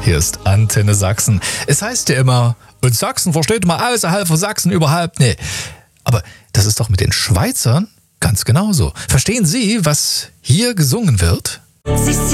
Hier ist Antenne Sachsen. Es heißt ja immer, und Sachsen versteht man außerhalb von Sachsen überhaupt nicht. Aber das ist doch mit den Schweizern ganz genauso. Verstehen Sie, was hier gesungen wird?